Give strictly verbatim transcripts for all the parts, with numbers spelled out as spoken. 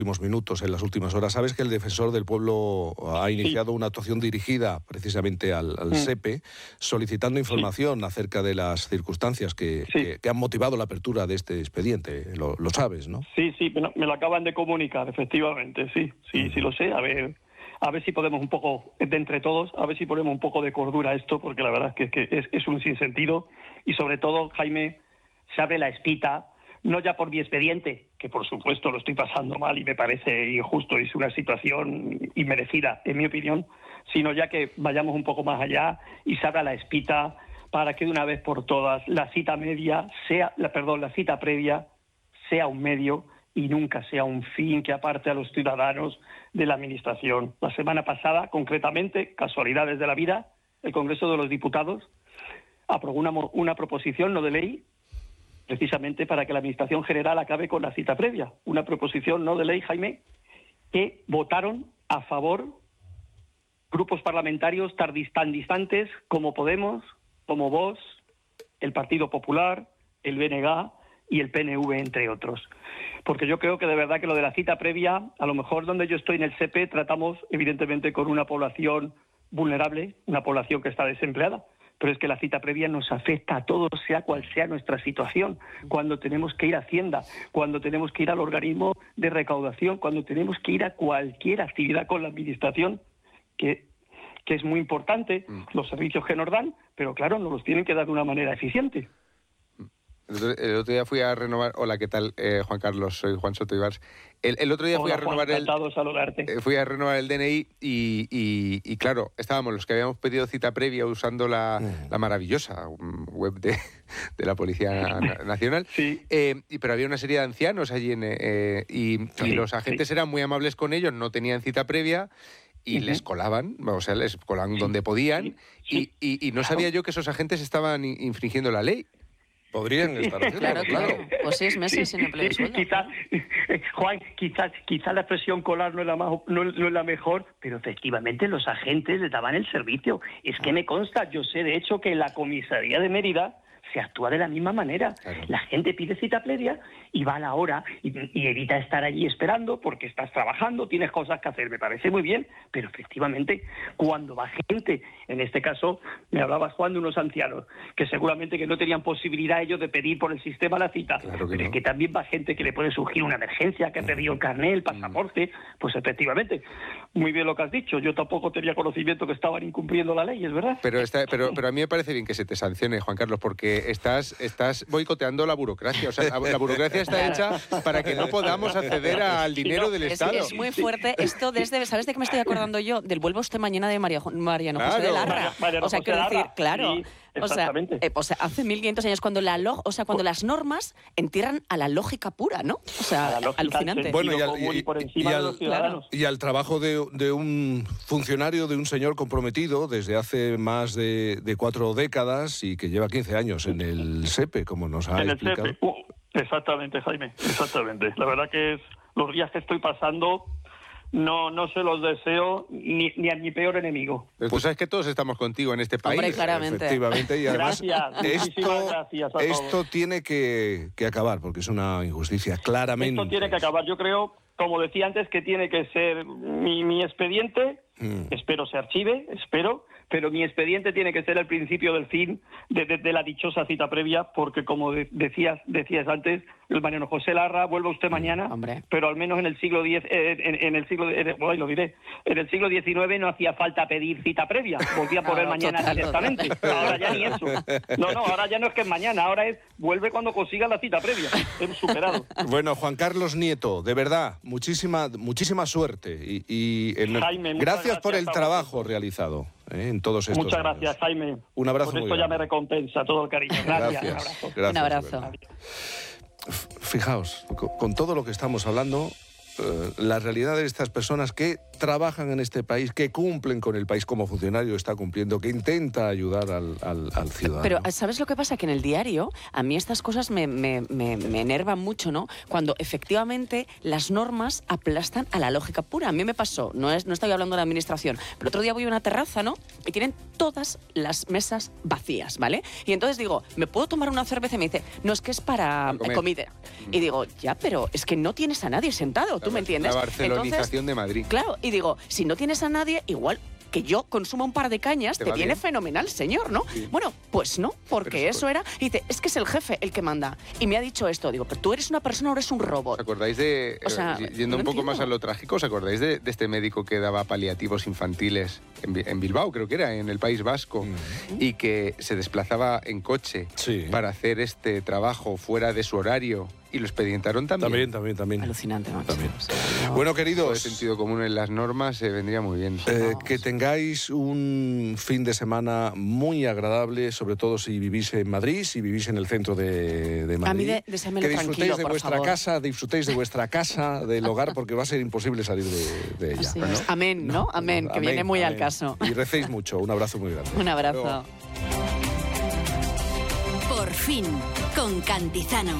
últimos minutos, en las últimas horas. Sabes que el Defensor del Pueblo ha iniciado sí. una actuación dirigida precisamente al, al sí. SEPE, solicitando información sí. acerca de las circunstancias que, sí. que, que han motivado la apertura de este expediente. Lo, lo sabes, ¿no? Sí, sí, me lo, me lo acaban de comunicar, efectivamente, sí, sí, mm. sí lo sé. A ver, a ver si podemos un poco, de entre todos, a ver si ponemos un poco de cordura a esto, porque la verdad es que, que es, es un sinsentido. Y sobre todo, Jaime, se abre la espita, no ya por mi expediente, que por supuesto lo estoy pasando mal y me parece injusto y es una situación inmerecida, en mi opinión, sino ya que vayamos un poco más allá y se abra la espita para que de una vez por todas la cita media sea, la, perdón, la cita previa sea un medio y nunca sea un fin que aparte a los ciudadanos de la Administración. La semana pasada, concretamente, casualidades de la vida, el Congreso de los Diputados aprobó una, una proposición no de ley precisamente para que la Administración General acabe con la cita previa. Una proposición no de ley, Jaime, que votaron a favor grupos parlamentarios tan distantes como Podemos, como Vox, el Partido Popular, el B N G y el P N V, entre otros. Porque yo creo que de verdad que lo de la cita previa, a lo mejor donde yo estoy en el SEPE, tratamos evidentemente con una población vulnerable, una población que está desempleada. Pero es que la cita previa nos afecta a todos, sea cual sea nuestra situación. Cuando tenemos que ir a Hacienda, cuando tenemos que ir al organismo de recaudación, cuando tenemos que ir a cualquier actividad con la Administración, que, que es muy importante, los servicios que nos dan, pero claro, nos los tienen que dar de una manera eficiente. El otro, el otro día fui a renovar... Hola, ¿qué tal, eh, Juan Carlos? Soy Juan Soto Ibars. El, el otro día Hola, fui a renovar Juan, el... saludarte. Eh, fui a renovar el D N I y, y, y, claro, estábamos los que habíamos pedido cita previa usando la, mm. la maravillosa web de, de la Policía Nacional. Sí. Eh, y, pero había una serie de ancianos allí en, eh, y, sí, y los agentes sí. eran muy amables con ellos, no tenían cita previa y uh-huh. les colaban, o sea, les colaban sí. donde podían sí. Sí. Y, y, y no claro. sabía yo que esos agentes estaban infringiendo la ley. Podrían estar haciendo, claro, claro. claro. Pues seis meses sí, sin empleo de sí, sueldo. Quizás, Juan, quizás quizá la expresión colar no es la más, no, no es la mejor, pero efectivamente los agentes les daban el servicio. Es que me consta, yo sé de hecho que en la comisaría de Mérida se actúa de la misma manera. Claro. La gente pide cita previa y va a la hora y, y evita estar allí esperando porque estás trabajando, tienes cosas que hacer. Me parece muy bien, pero efectivamente cuando va gente, en este caso me hablabas, Juan, de unos ancianos que seguramente que no tenían posibilidad ellos de pedir por el sistema la cita, claro que pero no. es que también va gente que le puede surgir una emergencia, que ha perdido el carnet, el pasaporte, pues efectivamente, muy bien lo que has dicho. Yo tampoco tenía conocimiento que estaban incumpliendo la ley, es verdad. Pero, está, pero, pero a mí me parece bien que se te sancione, Juan Carlos, porque estás, estás boicoteando la burocracia. O sea, la burocracia está hecha para que no podamos acceder al dinero del es, Estado. Es muy fuerte esto desde... ¿Sabes de qué me estoy acordando yo? Del Vuelva usted mañana de María, Mariano claro. José de Larra. María, Mariano o sea, José quiero decir, Larra. claro... Sí. O sea, eh, o sea, hace mil quinientos años, cuando la lo, o sea, cuando las normas entierran a la lógica pura, ¿no? O sea, alucinante. Bueno, y al, y, y, y, al, claro. y al trabajo de, de un funcionario, de un señor comprometido desde hace más de, de cuatro décadas y que lleva quince años en el SEPE, como nos ha en explicado. El SEPE. Uh, exactamente, Jaime, exactamente. La verdad que es los días que estoy pasando... No, no se los deseo ni, ni a mi peor enemigo. Pues sabes que todos estamos contigo en este país. Hombre, claramente. Efectivamente, y además gracias, esto, gracias a esto todos. tiene que, que acabar, porque es una injusticia, claramente. Esto tiene que acabar. Yo creo, como decía antes, que tiene que ser mi, mi expediente, mm. espero se archive, espero, pero mi expediente tiene que ser el principio del fin de, de, de la dichosa cita previa, porque como de, decías, decías antes, el Mariano José Larra, vuelva usted mañana, Hombre. pero al menos en el siglo diez, eh, en, en el siglo, eh, bueno, lo diré, en el siglo diecinueve no hacía falta pedir cita previa, podía poner no, mañana total, directamente. Total. Ahora ya ni eso. No, no, ahora ya no es que es mañana, ahora es vuelve cuando consiga la cita previa. Hemos superado. Bueno, Juan Carlos Nieto, de verdad, muchísima, muchísima suerte y, y en, Jaime, gracias, gracias por el trabajo vosotros. realizado. ¿eh? En todos estos Muchas años. gracias, Jaime. Un abrazo. Por esto muy ya grande. me recompensa todo el cariño. Gracias. Gracias. Un abrazo. Gracias, un abrazo. Fijaos, con, con todo lo que estamos hablando, eh, la realidad de estas personas que trabajan en este país, que cumplen con el país como funcionario está cumpliendo, que intenta ayudar al, al, al ciudadano. Pero ¿sabes lo que pasa? Que en el diario a mí estas cosas me, me, me, me enervan mucho, ¿no? Cuando efectivamente las normas aplastan a la lógica pura. A mí me pasó, no, es, no estoy hablando de la administración, pero otro día voy a una terraza, ¿no? Y tienen todas las mesas vacías, ¿vale? Y entonces digo, ¿me puedo tomar una cerveza? Y me dice, no, es que es para comida. Y digo, ya, pero es que no tienes a nadie sentado, ¿tú la, me entiendes? La barcelonización entonces, de Madrid. Claro, y digo, si no tienes a nadie, igual que yo consuma un par de cañas, te, te viene bien. Fenomenal, señor, ¿no? Sí. Bueno, pues no, porque pero eso era... Y dice, es que es el jefe el que manda. Y me ha dicho esto, digo, pero tú eres una persona o eres un robot. ¿Os acordáis de... O sea, eh, yendo no un poco entiendo. más a lo trágico, ¿os acordáis de, de este médico que daba paliativos infantiles en, en Bilbao, creo que era, en el País Vasco, mm. y que se desplazaba en coche sí. para hacer este trabajo fuera de su horario? Y lo expedientaron también. También, también, también. Alucinante, macho. También. No. Bueno, queridos... El sentido común en las normas se eh, vendría muy bien. Eh, que tengáis un fin de semana muy agradable, sobre todo si vivís en Madrid, si vivís en el centro de, de Madrid. A mí de, de que disfrutéis de vuestra favor. casa, disfrutéis de vuestra casa, del hogar, porque va a ser imposible salir de, de ella. ¿no? Amén, ¿no? Amén, que amén, viene muy amén. al caso. Y recéis mucho. Un abrazo muy grande. Un abrazo. Luego. Por fin, con Cantizano.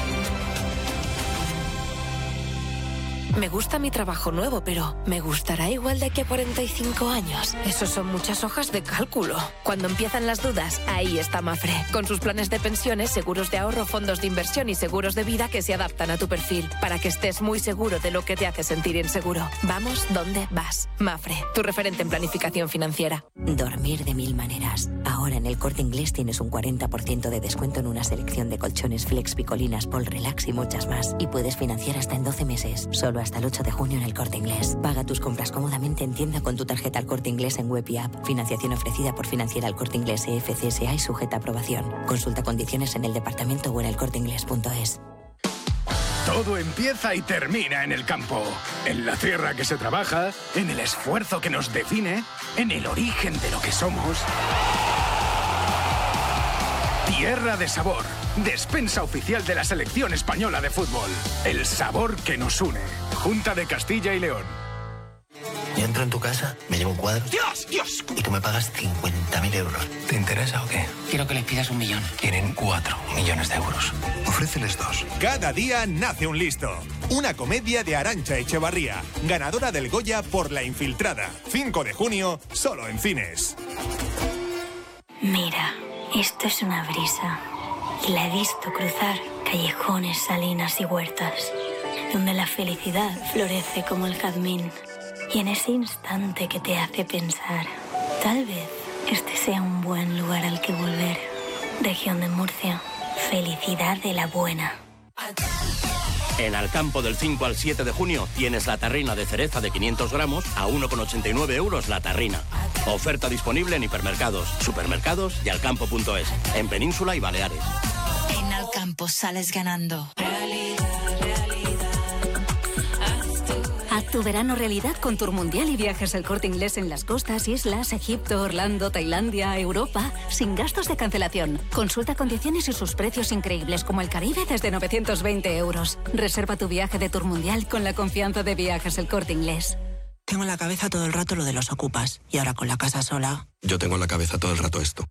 Me gusta mi trabajo nuevo, pero ¿me gustará igual de aquí a cuarenta y cinco años? Eso son muchas hojas de cálculo. Cuando empiezan las dudas, ahí está Mafre. Con sus planes de pensiones, seguros de ahorro, fondos de inversión y seguros de vida que se adaptan a tu perfil, para que estés muy seguro de lo que te hace sentir inseguro. Vamos donde vas. Mafre, tu referente en planificación financiera. Dormir de mil maneras. Ahora en el Corte Inglés tienes un cuarenta por ciento de descuento en una selección de colchones Flex, Picolinas, Pol Relax y muchas más. Y puedes financiar hasta en doce meses. Solo hasta el ocho de junio en el Corte Inglés. Paga tus compras cómodamente en tienda con tu tarjeta al Corte Inglés en web y app. Financiación ofrecida por Financiera al Corte Inglés E F C S A y sujeta a aprobación. Consulta condiciones en el departamento o en el corte inglés punto es. Todo empieza y termina en el campo. En la tierra que se trabaja, en el esfuerzo que nos define, en el origen de lo que somos. Tierra de sabor. Despensa oficial de la selección española de fútbol. El sabor que nos une. Junta de Castilla y León. Yo entro en tu casa, me llevo cuadros. ¡Dios, Dios! Y tú me pagas cincuenta mil euros. ¿Te interesa o qué? Quiero que les pidas un millón. Quieren cuatro millones de euros. Ofréceles dos. Cada día nace un listo. Una comedia de Arantxa Echevarría, ganadora del Goya por La Infiltrada. cinco de junio, solo en cines. Mira, esto es una brisa. Y la he visto cruzar callejones, salinas y huertas, donde la felicidad florece como el jazmín. Y en ese instante que te hace pensar, tal vez este sea un buen lugar al que volver. Región de Murcia, felicidad de la buena. En Alcampo del cinco al siete de junio tienes la tarrina de cereza de quinientos gramos a uno con ochenta y nueve euros la tarrina. Oferta disponible en hipermercados, supermercados y alcampo punto es, en Península y Baleares. En Alcampo sales ganando. Haz tu verano realidad con Tour Mundial y viajes El Corte Inglés en las costas, islas, Egipto, Orlando, Tailandia, Europa, sin gastos de cancelación. Consulta condiciones y sus precios increíbles, como el Caribe desde novecientos veinte euros. Reserva tu viaje de Tour Mundial con la confianza de Viajes El Corte Inglés. Tengo en la cabeza todo el rato lo de los ocupas. Y ahora con la casa sola... Yo tengo en la cabeza todo el rato esto.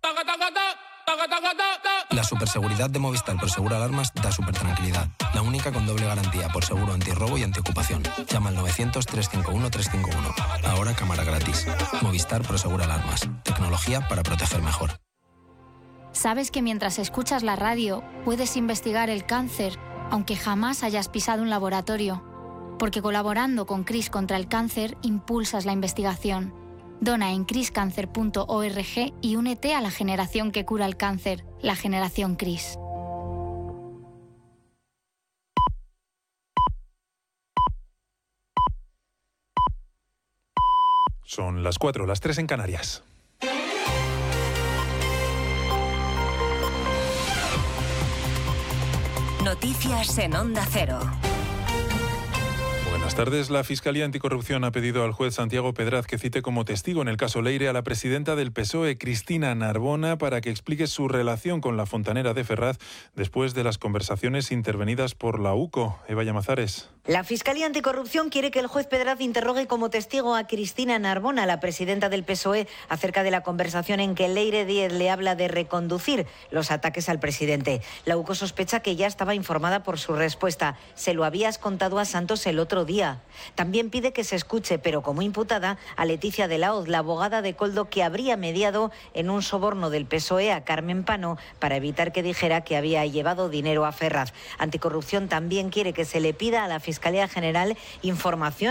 La superseguridad de Movistar por Seguro Alarmas da super tranquilidad. La única con doble garantía por seguro antirrobo y antiocupación. Llama al novecientos, trescientos cincuenta y uno, trescientos cincuenta y uno. Ahora cámara gratis. Movistar por Seguro Alarmas. Tecnología para proteger mejor. ¿Sabes que mientras escuchas la radio puedes investigar el cáncer, aunque jamás hayas pisado un laboratorio? Porque colaborando con CRIS contra el cáncer impulsas la investigación. Dona en cris cáncer punto org y únete a la generación que cura el cáncer, la generación CRIS. Son las cuatro, las tres en Canarias. Noticias en Onda Cero. Buenas tardes. La Fiscalía Anticorrupción ha pedido al juez Santiago Pedraz que cite como testigo en el caso Leire a la presidenta del P S O E, Cristina Narbona, para que explique su relación con la fontanera de Ferraz después de las conversaciones intervenidas por la U C O. Eva Llamazares. La Fiscalía Anticorrupción quiere que el juez Pedraz interrogue como testigo a Cristina Narbona, la presidenta del P S O E, acerca de la conversación en que Leire Díez le habla de reconducir los ataques al presidente. La U C O sospecha que ya estaba informada por su respuesta. Se lo habías contado a Santos el otro día. También pide que se escuche, pero como imputada, a Leticia de la Hoz, la abogada de Koldo, que habría mediado en un soborno del P S O E a Carmen Pano para evitar que dijera que había llevado dinero a Ferraz. Anticorrupción también quiere que se le pida a la Fiscalía General información